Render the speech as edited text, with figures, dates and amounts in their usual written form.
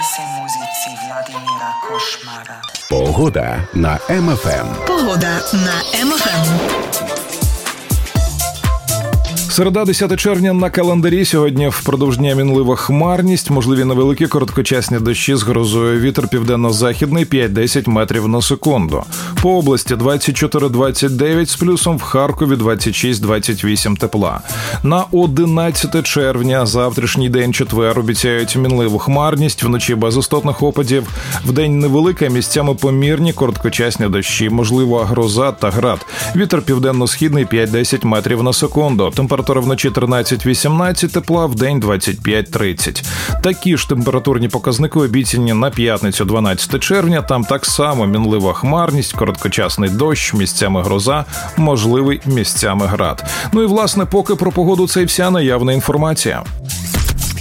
Дайся музиці Владимира Кошмара. Погода на МФМ. Погода на МФМ. Середа, 10 червня на календарі. Сьогодні впродовж дня мінлива хмарність, можливі невеликі короткочасні дощі з грозою. Вітер південно-західний 5-10 метрів на секунду. По області 24-29 з плюсом, в Харкові 26-28 тепла. На 11 червня, завтрашній день, четвер, обіцяють мінливу хмарність, вночі без істотних опадів. Вдень невелика, місцями помірні короткочасні дощі, можлива гроза та град. Вітер південно-східний 5-10 метрів на секунду. Температура вночі 13-18 тепла, вдень 25-30. Такі ж температурні показники обіцяні на п'ятницю 12 червня. Там так само мінлива хмарність, короткочасний дощ, місцями гроза, можливий місцями град. Ну і власне, поки про погоду це і вся наявна інформація.